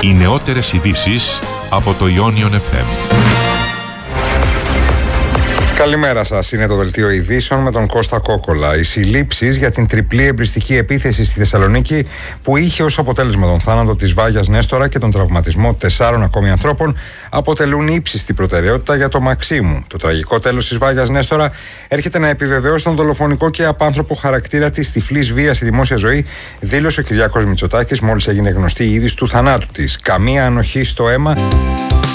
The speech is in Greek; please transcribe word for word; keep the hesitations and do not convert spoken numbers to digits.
Οι νεότερες ειδήσεις από το Ionion εφ εμ. Καλημέρα σας. Είναι το δελτίο ειδήσεων με τον Κώστα Κόκολα. Οι συλλήψεις για την τριπλή εμπριστική επίθεση στη Θεσσαλονίκη, που είχε ως αποτέλεσμα τον θάνατο της Βάγιας Νέστορα και τον τραυματισμό τεσσάρων ακόμη ανθρώπων, αποτελούν ύψιστη προτεραιότητα για το Μαξίμου. Το τραγικό τέλος της Βάγιας Νέστορα έρχεται να επιβεβαιώσει τον δολοφονικό και απάνθρωπο χαρακτήρα της τυφλής βίας στη δημόσια ζωή, δήλωσε ο Κυριάκος Μητσοτάκης μόλις έγινε γνωστή η είδηση του θανάτου της. Καμία ανοχή στο αίμα.